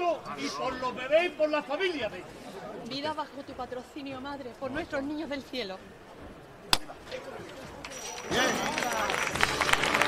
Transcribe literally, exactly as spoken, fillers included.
vosotros y por los bebés y por la familia de ellos. Vida bajo tu patrocinio, madre, por nuestros niños del cielo.